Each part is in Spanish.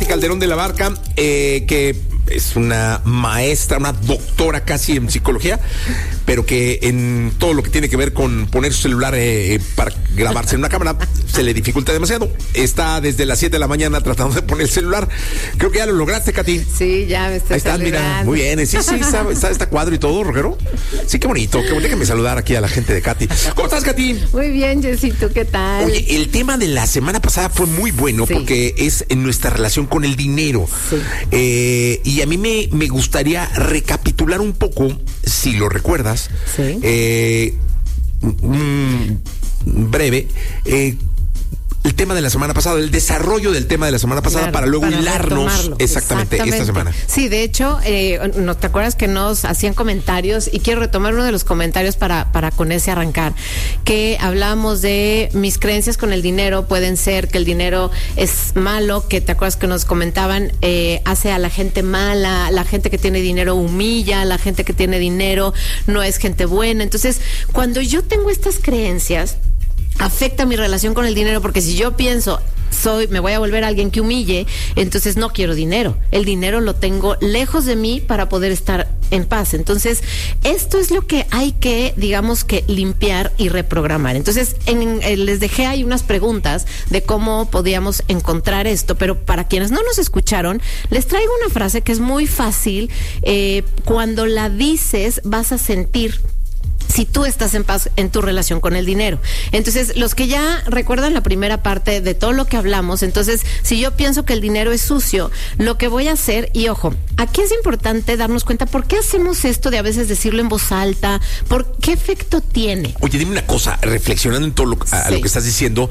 Katy Calderón de la Barca, que es una maestra, una doctora casi en psicología, pero que en todo lo que tiene que ver con poner su celular para grabarse en una cámara se le dificulta demasiado. Está desde las 7 de la mañana tratando de poner el celular. Creo que ya lo lograste, Katy. Sí, ya me estoy Ahí estás, mira, muy bien. Sí, está cuadro y todo, Rogero. Sí, qué bonito. Déjame saludar aquí a la gente de Katy. ¿Cómo estás, Katy? Muy bien, Jessito, ¿qué tal? Oye, el tema de la semana pasada fue muy bueno, sí, porque es en nuestra relación con el dinero. Sí. Y a mí me gustaría recapitular un poco, si lo recuerdas, sí, breve, el tema de la semana pasada, el desarrollo del tema de la semana pasada, claro, para luego hilarnos exactamente esta semana. Sí, de hecho, ¿no te acuerdas que nos hacían comentarios? Y quiero retomar uno de los comentarios para con ese arrancar, que hablábamos de mis creencias con el dinero. Pueden ser que el dinero es malo, que te acuerdas que nos comentaban, hace a la gente mala, la gente que tiene dinero humilla, la gente que tiene dinero no es gente buena. Entonces, cuando yo tengo estas creencias, afecta mi relación con el dinero, porque si yo pienso me voy a volver alguien que humille, entonces no quiero dinero. El dinero lo tengo lejos de mí para poder estar en paz. Entonces, esto es lo que hay que, digamos, que limpiar y reprogramar. Entonces, les dejé ahí unas preguntas de cómo podíamos encontrar esto, pero para quienes no nos escucharon, les traigo una frase que es muy fácil. Cuando la dices, vas a sentir si tú estás en paz en tu relación con el dinero. Entonces, los que ya recuerdan la primera parte de todo lo que hablamos, entonces, si yo pienso que el dinero es sucio, lo que voy a hacer, y ojo, aquí es importante darnos cuenta por qué hacemos esto de a veces decirlo en voz alta, por qué efecto tiene. Oye, dime una cosa, reflexionando en todo lo que estás diciendo,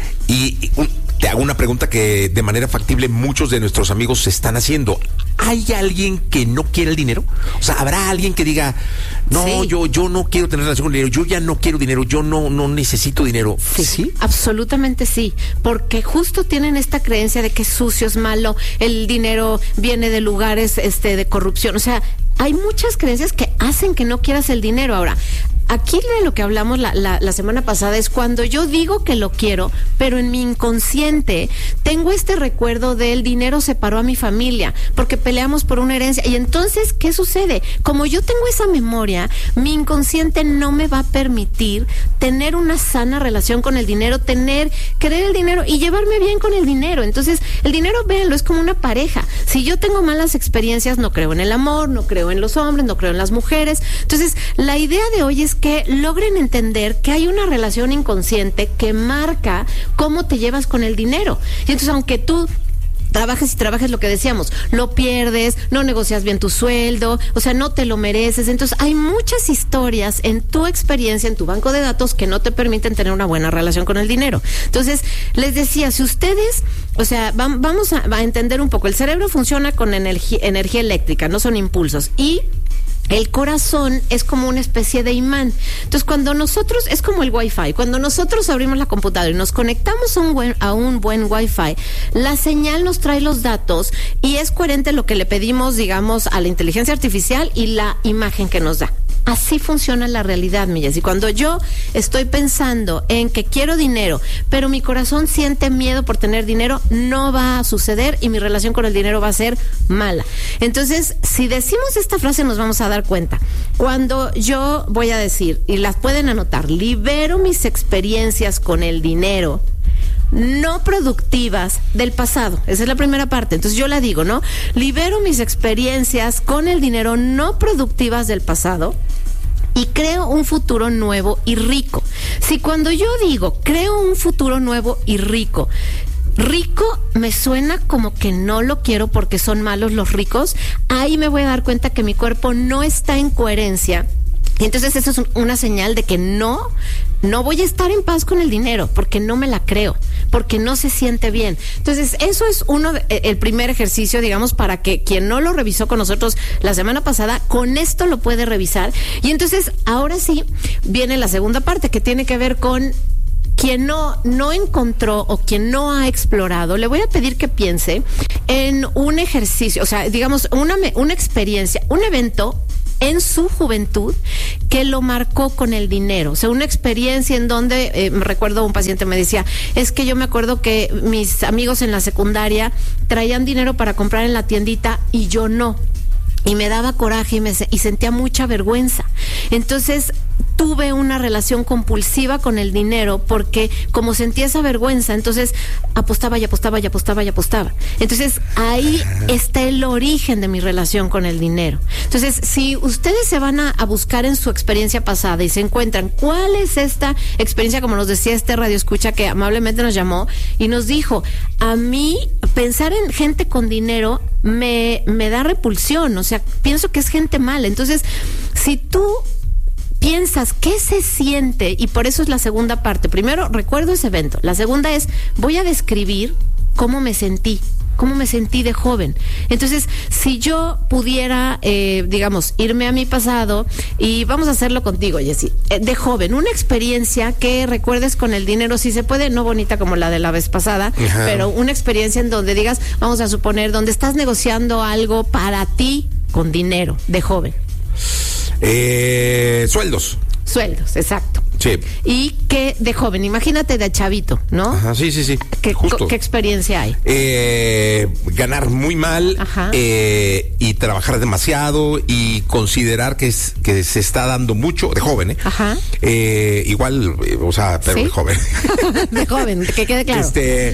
y te hago una pregunta que de manera factible muchos de nuestros amigos se están haciendo. ¿Hay alguien que no quiere el dinero? O sea, ¿habrá alguien que diga, no, sí, yo no quiero tener relación con el dinero, yo ya no quiero dinero, yo no necesito dinero? Sí, absolutamente sí, porque justo tienen esta creencia de que es sucio, es malo, el dinero viene de lugares de corrupción. O sea, hay muchas creencias que hacen que no quieras el dinero. Ahora, aquí de lo que hablamos la semana pasada es cuando yo digo que lo quiero, pero en mi inconsciente tengo este recuerdo del dinero separó a mi familia, porque peleamos por una herencia. Y entonces, ¿qué sucede? Como yo tengo esa memoria, mi inconsciente no me va a permitir tener una sana relación con el dinero, querer el dinero y llevarme bien con el dinero. Entonces, el dinero, véanlo, es como una pareja. Si yo tengo malas experiencias, no creo en el amor, no creo en los hombres, no creo en las mujeres. Entonces, la idea de hoy es que logren entender que hay una relación inconsciente que marca cómo te llevas con el dinero. Y entonces, aunque tú trabajes lo que decíamos, lo pierdes, no negocias bien tu sueldo, o sea, no te lo mereces. Entonces, hay muchas historias en tu experiencia, en tu banco de datos, que no te permiten tener una buena relación con el dinero. Entonces, les decía, si ustedes, o sea, vamos a entender un poco, el cerebro funciona con energía eléctrica, no son impulsos, y el corazón es como una especie de imán. Entonces, cuando nosotros, es como el Wi-Fi, cuando nosotros abrimos la computadora y nos conectamos a un buen Wi-Fi, la señal nos trae los datos y es coherente lo que le pedimos, digamos, a la inteligencia artificial y la imagen que nos da. Así funciona la realidad, Millas. Y cuando yo estoy pensando en que quiero dinero, pero mi corazón siente miedo por tener dinero, no va a suceder y mi relación con el dinero va a ser mala. Entonces, si decimos esta frase, nos vamos a dar cuenta. Cuando yo voy a decir, y las pueden anotar, libero mis experiencias con el dinero no productivas del pasado. Esa es la primera parte. Entonces yo la digo, ¿no? Libero mis experiencias con el dinero no productivas del pasado y creo un futuro nuevo y rico. Si cuando yo digo creo un futuro nuevo y rico me suena como que no lo quiero porque son malos los ricos, ahí me voy a dar cuenta que mi cuerpo no está en coherencia. Y entonces eso es una señal de que no voy a estar en paz con el dinero, porque no me la creo, porque no se siente bien. Entonces, eso es el primer ejercicio, digamos, para que quien no lo revisó con nosotros la semana pasada, con esto lo puede revisar. Y entonces, ahora sí, viene la segunda parte, que tiene que ver con quien no encontró o quien no ha explorado. Le voy a pedir que piense en un ejercicio, o sea, digamos, una experiencia, un evento en su juventud que lo marcó con el dinero. O sea, una experiencia en donde, recuerdo un paciente me decía, es que yo me acuerdo que mis amigos en la secundaria traían dinero para comprar en la tiendita y yo no. Y me daba coraje y sentía mucha vergüenza. Entonces tuve una relación compulsiva con el dinero porque como sentía esa vergüenza, entonces apostaba y apostaba y apostaba y apostaba. Entonces ahí está el origen de mi relación con el dinero. Entonces, si ustedes se van a buscar en su experiencia pasada y se encuentran cuál es esta experiencia, como nos decía este radioescucha que amablemente nos llamó y nos dijo, a mí pensar en gente con dinero me da repulsión, o sea, pienso que es gente mala. Entonces, si tú piensas qué se siente, y por eso es la segunda parte. Primero, recuerdo ese evento. La segunda es, voy a describir cómo me sentí de joven. Entonces, si yo pudiera, digamos, irme a mi pasado, y vamos a hacerlo contigo, Jessy, de joven, una experiencia que recuerdes con el dinero, si se puede, no bonita como la de la vez pasada, ajá, pero una experiencia en donde digas, vamos a suponer, donde estás negociando algo para ti con dinero, de joven. Sueldos, exacto. Sí. Y que de joven, imagínate de chavito, ¿no? Ajá, sí. ¿Qué experiencia hay? Ganar muy mal, y trabajar demasiado y considerar que se está dando mucho, de joven, Ajá. Igual, o sea, pero ¿sí? de joven. De joven, que quede claro.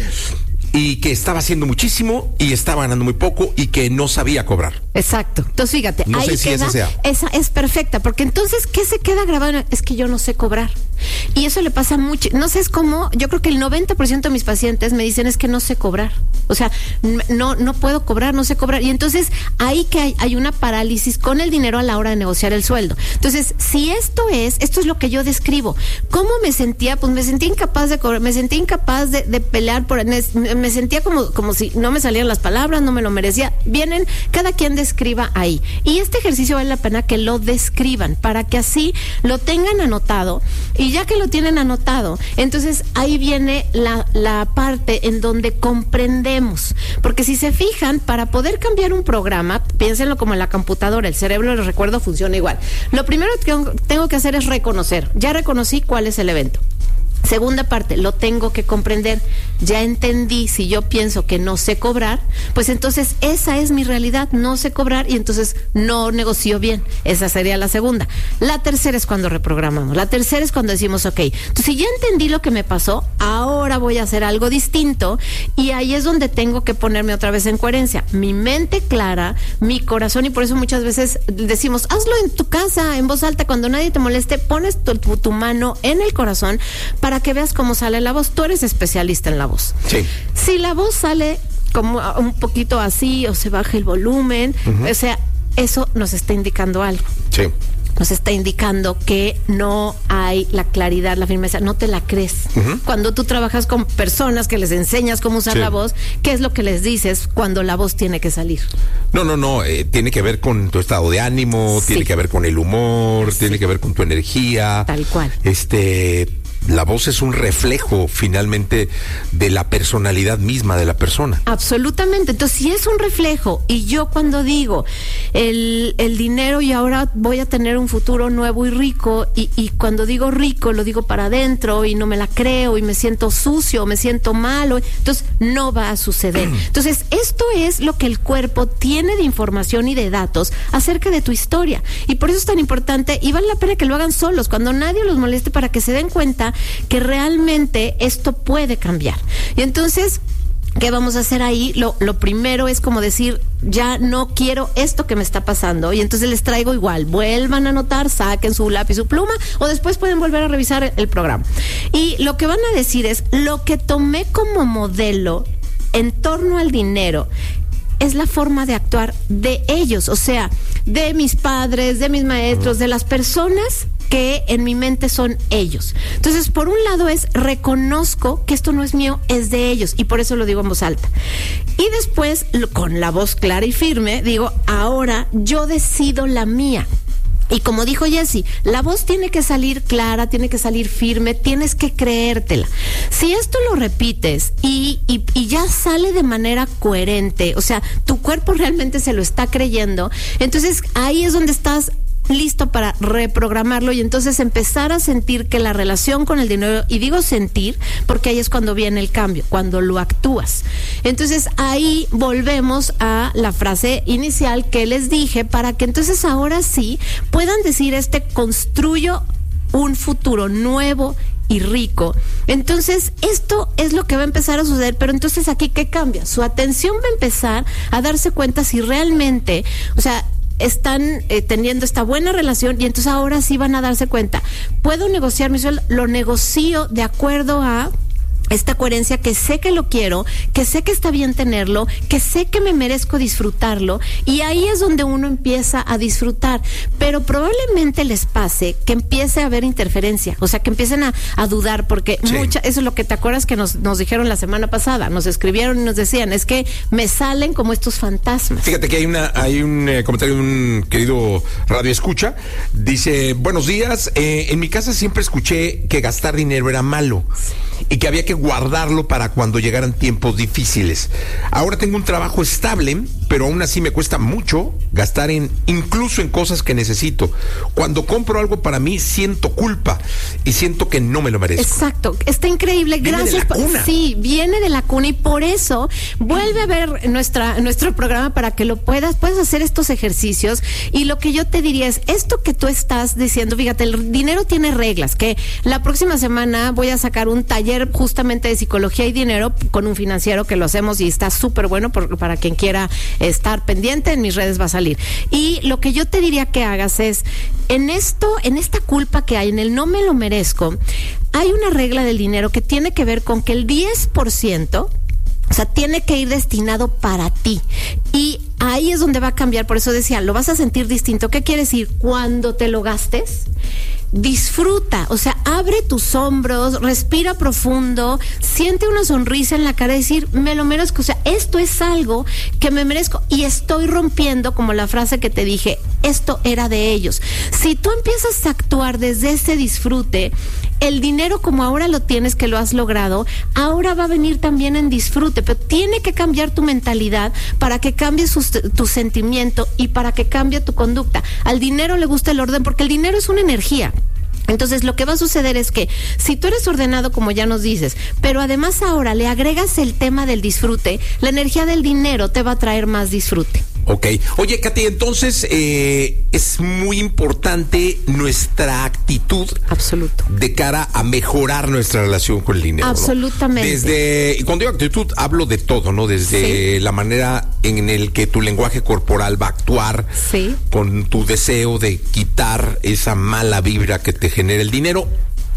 Y que estaba haciendo muchísimo y estaba ganando muy poco y que no sabía cobrar. Exacto. Entonces, fíjate, no ahí sé si queda, esa es perfecta, porque entonces, ¿qué se queda grabado? Es que yo no sé cobrar. Y eso le pasa mucho. No sé, es como, yo creo que el 90% de mis pacientes me dicen, es que no sé cobrar. O sea, no puedo cobrar, no sé cobrar. Y entonces, ahí que hay una parálisis con el dinero a la hora de negociar el sueldo. Entonces, si esto es lo que yo describo. ¿Cómo me sentía? Pues me sentía incapaz de cobrar, me sentía incapaz de pelear por... Me sentía como si no me salían las palabras, no me lo merecía. Vienen, cada quien describa ahí. Y este ejercicio vale la pena que lo describan para que así lo tengan anotado. Y ya que lo tienen anotado, entonces ahí viene la parte en donde comprendemos. Porque si se fijan, para poder cambiar un programa, piénsenlo como en la computadora, el cerebro, les recuerdo, funciona igual. Lo primero que tengo que hacer es reconocer. Ya reconocí cuál es el evento. Segunda parte, lo tengo que comprender. Ya entendí, si yo pienso que no sé cobrar, pues entonces esa es mi realidad, no sé cobrar y entonces no negocio bien. Esa sería la segunda. La tercera es cuando reprogramamos. La tercera es cuando decimos, ok, entonces si ya entendí lo que me pasó, ahora voy a hacer algo distinto y ahí es donde tengo que ponerme otra vez en coherencia. Mi mente clara, mi corazón, y por eso muchas veces decimos, hazlo en tu casa, en voz alta, cuando nadie te moleste, pones tu mano en el corazón para que veas cómo sale la voz. Tú eres especialista en la voz. Sí. Si la voz sale como un poquito así o se baja el volumen, o sea, eso nos está indicando algo. Sí. Nos está indicando que no hay la claridad, la firmeza, no te la crees. Cuando tú trabajas con personas que les enseñas cómo usar la voz, ¿qué es lo que les dices cuando la voz tiene que salir? No, tiene que ver con tu estado de ánimo, tiene que ver con el humor, tiene que ver con tu energía. Tal cual. La voz es un reflejo finalmente de la personalidad misma de la persona. Absolutamente. Entonces, si es un reflejo y yo cuando digo el dinero y ahora voy a tener un futuro nuevo y rico y cuando digo rico lo digo para adentro y no me la creo y me siento sucio, me siento malo, entonces no va a suceder. Entonces, esto es lo que el cuerpo tiene de información y de datos acerca de tu historia. Y por eso es tan importante y vale la pena que lo hagan solos, cuando nadie los moleste, para que se den cuenta que realmente esto puede cambiar. Y entonces, ¿qué vamos a hacer ahí? Lo primero es como decir, ya no quiero esto que me está pasando. Y entonces les traigo igual, vuelvan a anotar, saquen su lápiz, su pluma, o después pueden volver a revisar el programa. Y lo que van a decir es, lo que tomé como modelo en torno al dinero es la forma de actuar de ellos, o sea, de mis padres, de mis maestros, de las personas que en mi mente son ellos. Entonces, por un lado es, reconozco que esto no es mío, es de ellos, y por eso lo digo en voz alta. Y después, con la voz clara y firme, digo, ahora yo decido la mía. Y como dijo Jessy, la voz tiene que salir clara, tiene que salir firme, tienes que creértela. Si esto lo repites y ya sale de manera coherente, o sea, tu cuerpo realmente se lo está creyendo, entonces ahí es donde estás listo para reprogramarlo y entonces empezar a sentir que la relación con el dinero, y digo sentir porque ahí es cuando viene el cambio, cuando lo actúas. Entonces ahí volvemos a la frase inicial que les dije, para que entonces ahora sí puedan decir construyo un futuro nuevo y rico. Entonces esto es lo que va a empezar a suceder, pero entonces aquí ¿qué cambia? Su atención va a empezar a darse cuenta si realmente, o sea, están teniendo esta buena relación, y entonces ahora sí van a darse cuenta, puedo negociar mi sueldo, lo negocio de acuerdo a esta coherencia, que sé que lo quiero, que sé que está bien tenerlo, que sé que me merezco disfrutarlo, y ahí es donde uno empieza a disfrutar. Pero probablemente les pase que empiece a haber interferencia, o sea, que empiecen a dudar, porque sí, eso es lo que te acuerdas que nos dijeron la semana pasada, nos escribieron y nos decían, es que me salen como estos fantasmas. Fíjate que hay un comentario de un querido radio escucha, dice, buenos días, en mi casa siempre escuché que gastar dinero era malo y que había que guardarlo para cuando llegaran tiempos difíciles. Ahora tengo un trabajo estable, pero aún así me cuesta mucho gastar incluso en cosas que necesito. Cuando compro algo para mí siento culpa y siento que no me lo merezco. Exacto, está increíble. Gracias. Sí, viene de la cuna, y por eso vuelve a ver nuestro programa para que lo puedas hacer estos ejercicios. Y lo que yo te diría es esto que tú estás diciendo. Fíjate, el dinero tiene reglas, que la próxima semana voy a sacar un taller justamente de psicología y dinero con un financiero que lo hacemos y está súper bueno para quien quiera estar pendiente. En mis redes va a salir. Y lo que yo te diría que hagas es, en esta culpa que hay, en el no me lo merezco, hay una regla del dinero que tiene que ver con que el 10%, o sea, tiene que ir destinado para ti. Y ahí es donde va a cambiar. Por eso decía, lo vas a sentir distinto. ¿Qué quiere decir? Cuando te lo gastes, disfruta, o sea, abre tus hombros, respira profundo, siente una sonrisa en la cara y decir, me lo merezco, o sea, esto es algo que me merezco y estoy rompiendo, como la frase que te dije, esto era de ellos. Si tú empiezas a actuar desde ese disfrute, el dinero como ahora lo tienes, que lo has logrado, ahora va a venir también en disfrute, pero tiene que cambiar tu mentalidad para que cambie tu sentimiento y para que cambie tu conducta. Al dinero le gusta el orden porque el dinero es una energía. Entonces lo que va a suceder es que si tú eres ordenado, como ya nos dices, pero además ahora le agregas el tema del disfrute, la energía del dinero te va a traer más disfrute. Ok. Oye, Katy, entonces es muy importante nuestra actitud. Absoluto. De cara a mejorar nuestra relación con el dinero. Absolutamente. Y cuando digo actitud, hablo de todo, ¿no? Desde sí, la manera en el que tu lenguaje corporal va a actuar, sí, con tu deseo de quitar esa mala vibra que te genera el dinero,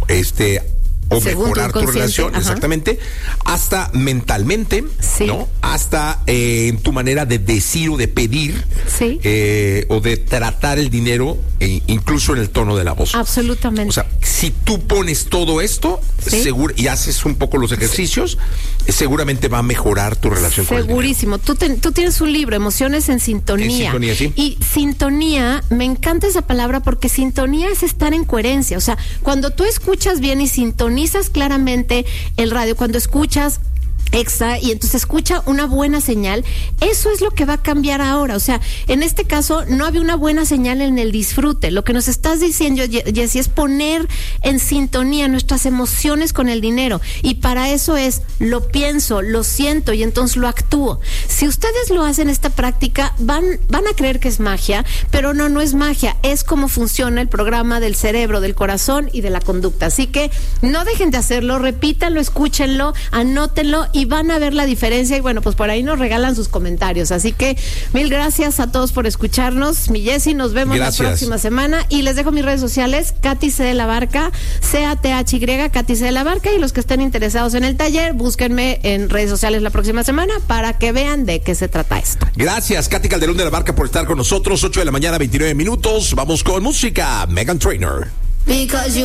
o según mejorar tu relación, ajá, exactamente, hasta mentalmente, sí, ¿no? Hasta en tu manera de decir o de pedir, sí, o de tratar el dinero, incluso en el tono de la voz. Absolutamente. O sea, si tú pones todo esto, sí, y haces un poco los ejercicios, sí, seguramente va a mejorar tu relación con el dinero. Segurísimo. Tú tienes un libro, Emociones en Sintonía. En sintonía, sí. Y sintonía, me encanta esa palabra porque sintonía es estar en coherencia. O sea, cuando tú escuchas bien y sintonizas claramente el radio, cuando escuchas Exa y entonces escucha una buena señal, eso es lo que va a cambiar ahora. O sea, en este caso no había una buena señal en el disfrute. Lo que nos estás diciendo, Jessy, es poner en sintonía nuestras emociones con el dinero, y para eso es, lo pienso, lo siento y entonces lo actúo. Si ustedes lo hacen esta práctica, van a creer que es magia, pero no es magia, es como funciona el programa del cerebro, del corazón y de la conducta. Así que no dejen de hacerlo, repítanlo, escúchenlo, anótenlo y van a ver la diferencia. Y bueno, pues por ahí nos regalan sus comentarios. Así que mil gracias a todos por escucharnos. Mi Jessy, nos vemos la próxima semana. Y les dejo mis redes sociales, Katy C. de la Barca, CATHY, Katy C. de la Barca. Y los que estén interesados en el taller, búsquenme en redes sociales la próxima semana para que vean de qué se trata esto. Gracias, Katy Calderón de la Barca, por estar con nosotros. 8 de la mañana, 29 minutos. Vamos con música. Meghan Trainor.